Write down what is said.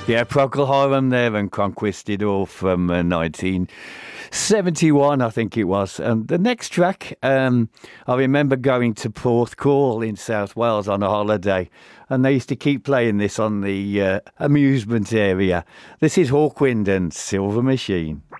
Yeah, Procol Harum there and Conquistador from 1971, I think it was. And the next track, I remember going to Porthcawl in South Wales on a holiday, and they used to keep playing this on the amusement area. This is Hawkwind and Silver Machine.